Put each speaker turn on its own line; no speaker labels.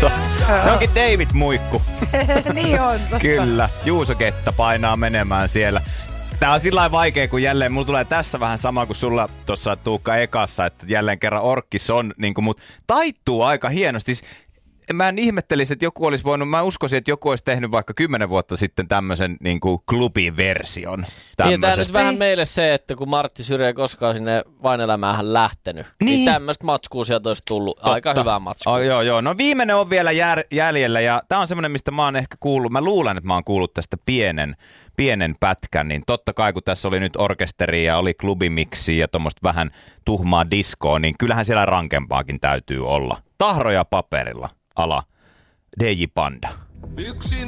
Se onkin David Muikku.
Niin on.
Kyllä, Juuso Ketta painaa menemään siellä. Tää on sillä lailla vaikea, kun jälleen mulla tulee tässä vähän sama kuin sulla tuossa Tuukka ekassa, että jälleen kerran Orkkis on, niin kuin, mut taittuu aika hienosti. Siis, mä en ihmettelisi, että joku olisi voinut, mä uskoisin, että joku olisi tehnyt vaikka 10 vuotta sitten tämmöisen niin kuin klubiversion.
Niin, tämä nyt vähän meille se, että kun Martti Syrjä ei koskaan sinne Vain elämäähän lähtenyt, niin tämmöistä matskua sieltä olisi tullut. Totta. Aika hyvää matskua.
Joo. No viimeinen on vielä jäljellä ja tää on semmoinen, mistä mä oon ehkä kuullut, mä luulen, että mä oon kuullut tästä pienen pätkän, niin totta kai kun tässä oli nyt orkesteri ja oli klubimiksi ja tuommoista vähän tuhmaa diskoa, niin kyllähän siellä rankempaakin täytyy olla. Tahroja paperilla, ala DJ Panda.